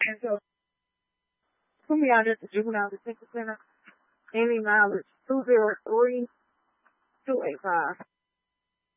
And so, put me out at the juvenile detention center. Any mileage 203-285.